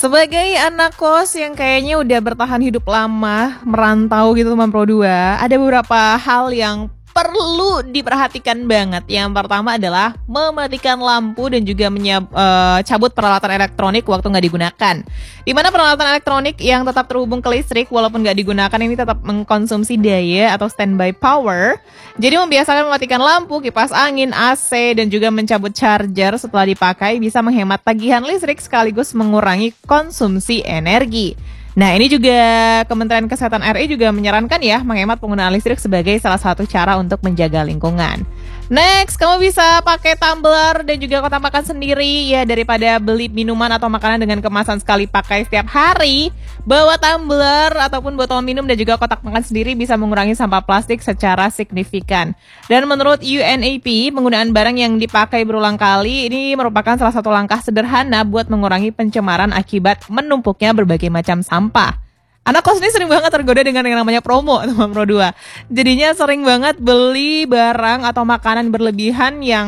Sebagai anak kos yang kayaknya udah bertahan hidup lama, merantau gitu teman Pro 2, ada beberapa hal yang perlu diperhatikan banget. Yang pertama adalah mematikan lampu dan juga cabut peralatan elektronik waktu nggak digunakan. Di mana peralatan elektronik yang tetap terhubung ke listrik walaupun nggak digunakan ini tetap mengkonsumsi daya atau standby power. Jadi membiasakan mematikan lampu, kipas angin, AC, dan juga mencabut charger setelah dipakai bisa menghemat tagihan listrik sekaligus mengurangi konsumsi energi. Nah, ini juga Kementerian Kesehatan RI juga menyarankan ya menghemat penggunaan listrik sebagai salah satu cara untuk menjaga lingkungan. Next, kamu bisa pakai tumbler dan juga kotak makan sendiri ya daripada beli minuman atau makanan dengan kemasan sekali pakai setiap hari. Bawa tumbler ataupun botol minum dan juga kotak makan sendiri bisa mengurangi sampah plastik secara signifikan. Dan menurut UNEP, penggunaan barang yang dipakai berulang kali ini merupakan salah satu langkah sederhana buat mengurangi pencemaran akibat menumpuknya berbagai macam sampah. Anak kos ini sering banget tergoda dengan yang namanya promo teman Pro 2. Jadinya sering banget beli barang atau makanan berlebihan yang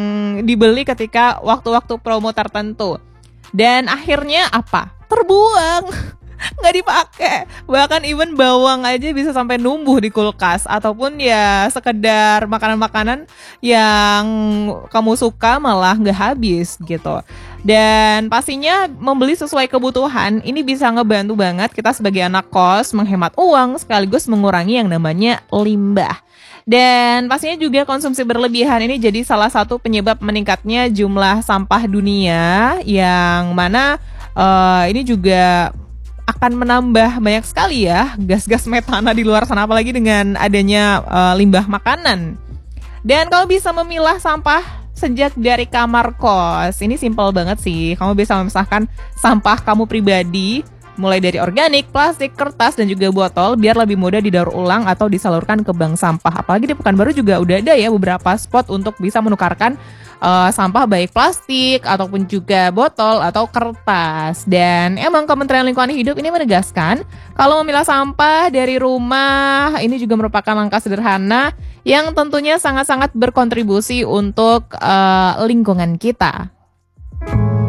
dibeli ketika waktu-waktu promo tertentu. Dan akhirnya apa? Terbuang. Nggak dipakai. Bahkan even bawang aja bisa sampai numbuh di kulkas. Ataupun ya sekedar makanan-makanan yang kamu suka malah nggak habis gitu. Dan pastinya membeli sesuai kebutuhan ini bisa ngebantu banget kita sebagai anak kos menghemat uang sekaligus mengurangi yang namanya limbah. Dan pastinya juga konsumsi berlebihan ini jadi salah satu penyebab meningkatnya jumlah sampah dunia yang mana ini juga akan menambah banyak sekali ya gas-gas metana di luar sana apalagi dengan adanya limbah makanan. Dan kalau bisa memilah sampah sejak dari kamar kos, ini simpel banget sih. Kamu bisa memisahkan sampah kamu pribadi mulai dari organik, plastik, kertas, dan juga botol biar lebih mudah didaur ulang atau disalurkan ke bank sampah. Apalagi di Pekanbaru juga udah ada ya beberapa spot untuk bisa menukarkan sampah baik plastik ataupun juga botol atau kertas. Dan emang Kementerian Lingkungan Hidup ini menegaskan kalau memilah sampah dari rumah ini juga merupakan langkah sederhana yang tentunya sangat-sangat berkontribusi untuk lingkungan kita.